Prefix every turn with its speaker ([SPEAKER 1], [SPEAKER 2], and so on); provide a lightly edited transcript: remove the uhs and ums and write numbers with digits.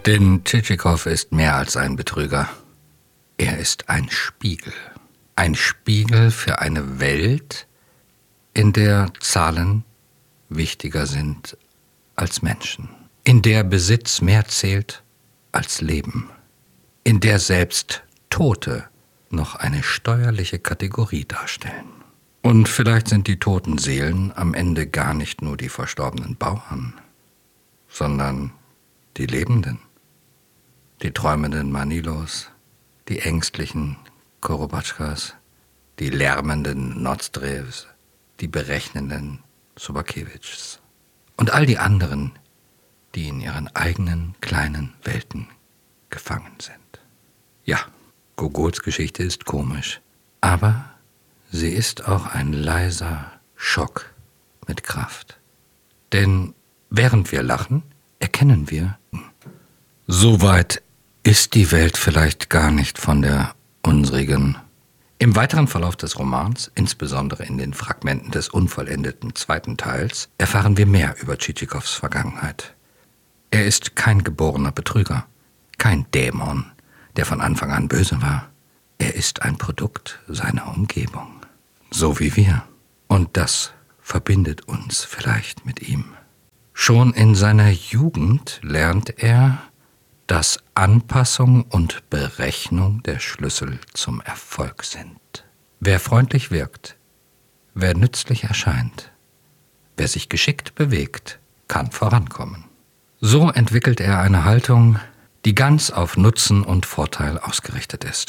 [SPEAKER 1] Denn Tschitschikow ist mehr als ein Betrüger. Er ist ein Spiegel. Ein Spiegel für eine Welt, in der Zahlen wichtiger sind als Menschen. In der Besitz mehr zählt als Leben. In der selbst Tote noch eine steuerliche Kategorie darstellen. Und vielleicht sind die toten Seelen am Ende gar nicht nur die verstorbenen Bauern, sondern die Lebenden, die träumenden Manilos, die ängstlichen Korobatschkas, die lärmenden Nozdrevs, die berechnenden Sobakewitschs und all die anderen, die in ihren eigenen kleinen Welten gefangen sind. Ja, Gogols Geschichte ist komisch, aber sie ist auch ein leiser Schock mit Kraft. Denn während wir lachen, erkennen wir, so weit ist die Welt vielleicht gar nicht von der unsrigen. Im weiteren Verlauf des Romans, insbesondere in den Fragmenten des unvollendeten zweiten Teils, erfahren wir mehr über Tschitschikows Vergangenheit. Er ist kein geborener Betrüger, kein Dämon, der von Anfang an böse war. Er ist ein Produkt seiner Umgebung, so wie wir. Und das verbindet uns vielleicht mit ihm. Schon in seiner Jugend lernt er, dass Anpassung und Berechnung der Schlüssel zum Erfolg sind. Wer freundlich wirkt, wer nützlich erscheint, wer sich geschickt bewegt, kann vorankommen. So entwickelt er eine Haltung, die ganz auf Nutzen und Vorteil ausgerichtet ist.